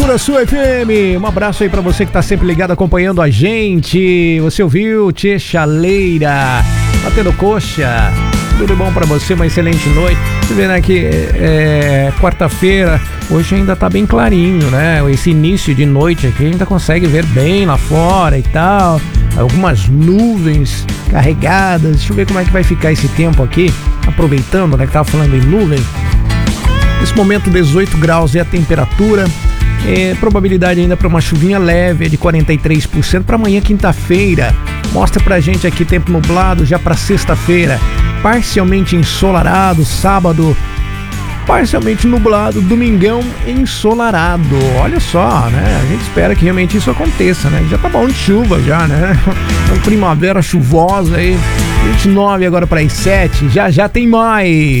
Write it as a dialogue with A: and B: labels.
A: Temperatura Sua FM. Um abraço aí pra você que tá sempre ligado acompanhando a gente. Você ouviu Tchê Chaleira, batendo coxa. Tudo bom pra você, uma excelente noite. Você vê, né, que quarta-feira, hoje ainda tá bem clarinho, né? Esse início de noite aqui a gente ainda consegue ver bem lá fora e tal. Algumas nuvens carregadas. Deixa eu ver como é que vai ficar esse tempo aqui. Aproveitando, né, que tava falando em nuvem. Nesse momento 18 graus é a temperatura. Probabilidade ainda para uma chuvinha leve, é de 43% para amanhã, quinta-feira. Mostra pra gente aqui tempo nublado já para sexta-feira, parcialmente ensolarado, sábado parcialmente nublado, domingão ensolarado. Olha só, né? A gente espera que realmente isso aconteça, né? Já tá bom de chuva já, né? Uma primavera chuvosa aí, 29 agora para as 7, já tem mais.